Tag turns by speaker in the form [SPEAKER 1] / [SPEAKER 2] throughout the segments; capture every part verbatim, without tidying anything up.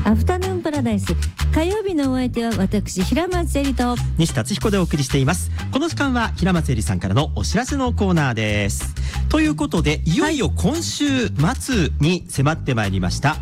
[SPEAKER 1] アフタヌーンパラダイス、火曜日のお相手は私平松絵里と
[SPEAKER 2] 西達彦でお送りしています。この時間は平松絵里さんからのお知らせのコーナーです。ということで、いよいよ今週末に迫ってまいりました、はい、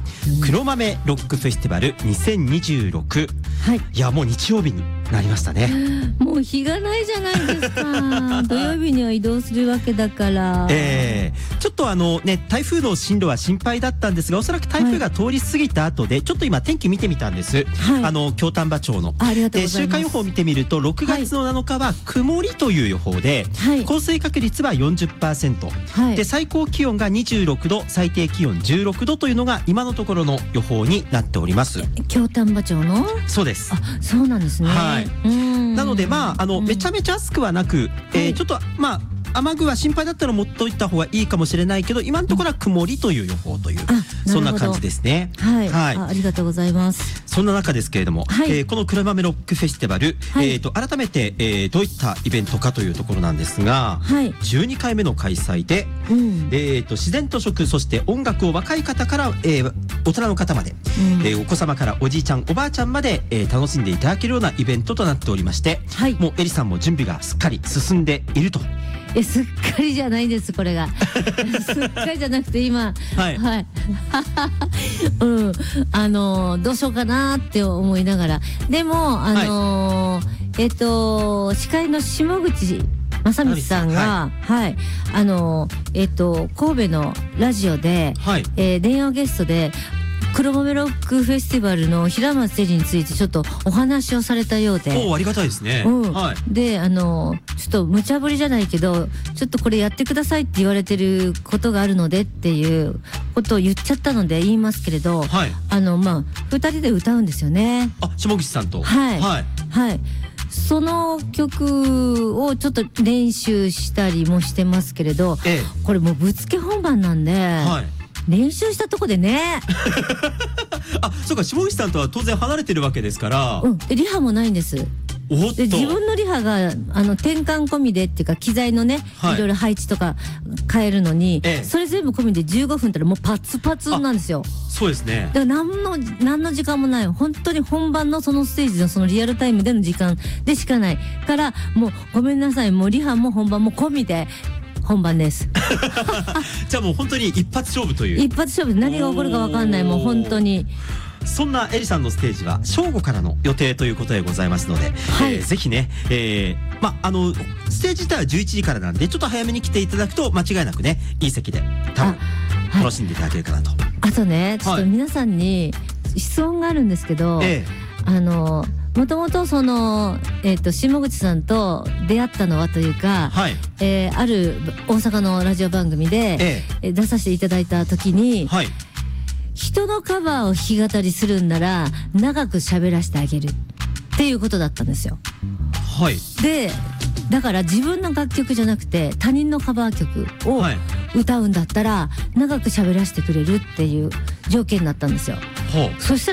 [SPEAKER 2] 黒豆ロックフェスティバルにせんにじゅうろく、はい、いやもう日曜日になりましたね。
[SPEAKER 1] もう日がないじゃないですか土曜日には移動するわけだから、
[SPEAKER 2] えー、ちょっとあのね台風の進路は心配だったんですが、おそらく台風が通り過ぎた後で、はい、ちょっと今天気見てみたんです、はい、あの京丹波町の
[SPEAKER 1] ありがとうございます。
[SPEAKER 2] 週間予報を見てみるとろくがつのなのかは曇りという予報で、はい、降水確率は よんじゅっパーセント、はい、で最高気温がにじゅうろくど、最低気温じゅうろくどというのが今のところの予報になっております。
[SPEAKER 1] 京丹波町の
[SPEAKER 2] そうです。
[SPEAKER 1] あ、そうなんですね、
[SPEAKER 2] はい、うんなのでまああのめちゃめちゃ暑くはなく、えー、ちょっとまあ雨具は心配だったら持っといた方がいいかもしれないけど、今のところは曇りという予報という、そんな感じですね。
[SPEAKER 1] はい、はい、あ, ありがとうございます。
[SPEAKER 2] そんな中ですけれども、はい、えー、この黒豆ロックフェスティバル、はい、えー、と改めて、えー、どういったイベントかというところなんですが、はい、じゅうにかいめの開催で、うん、えー、と自然と食、そして音楽を若い方から、えー、大人の方まで、うん、えー、お子様からおじいちゃんおばあちゃんまで、えー、楽しんでいただけるようなイベントとなっておりまして、はい、もうエリさんも準備がすっかり進んでいると。
[SPEAKER 1] えすっかりじゃないです、これがすっかりじゃなくて今はい、はい、うんあのー、どうしようかなって思いながら、でもあのーはい、えっと司会の下口正光さんが、はい、はい、あのー、えっと神戸のラジオで、はい、えー、電話ゲストで黒豆ロックフェスティバルの平松絵里についてちょっとお話をされたようで、
[SPEAKER 2] おありがたいですね、うん、はい、
[SPEAKER 1] であのちょっと無茶ぶりじゃないけどちょっとこれやってくださいって言われてることがあるのでっていうことを言っちゃったので言いますけれど、はい、あのまあふたりで歌うんですよね。
[SPEAKER 2] あ、下口さんと、
[SPEAKER 1] はいはい、はい、その曲をちょっと練習したりもしてますけれど、ええ、これもうぶっつけ本番なんで、はい、練習したとこでね
[SPEAKER 2] あ、そうか、下口さんとは当然離れてるわけですから、
[SPEAKER 1] うん、でリハもないんです。おっとで自分のリハがあの転換込みでっていうか機材のね、はい、いろいろ配置とか変えるのに、ええ、それ全部込みでじゅうごふんったらもうパツパツなんですよ。
[SPEAKER 2] そうですね。
[SPEAKER 1] だから何の何の時間もない、本当に本番のそのステージのそのリアルタイムでの時間でしかないから、もうごめんなさい、もうリハも本番も込みで本番です
[SPEAKER 2] じゃあもう本当に一発勝負という。
[SPEAKER 1] 一発勝負で何が起こるか分かんない、もう本当に。
[SPEAKER 2] そんなエリさんのステージは正午からの予定ということでございますので、はい、えー、ぜひね、えー、まあのステージ自体はじゅういちじからなんで、ちょっと早めに来ていただくと間違いなくね、いい席で多分楽しんでいただけるかなと。 あ,、はい、あとね、ちょっと皆さんに質問があるんですけど、はい、あのもともとその、えー、と下口さんと出会ったのはというか、はい、えー、ある大阪のラジオ番組で、ええ、出させていただいた時に、はい、人のカバーを弾き語りするんなら長く喋らせてあげるっていうことだったんですよ。はい、でだから自分の楽曲じゃなくて他人のカバー曲を歌うんだったら長く喋らせてくれるっていう条件になったんですよ。はい、そしたら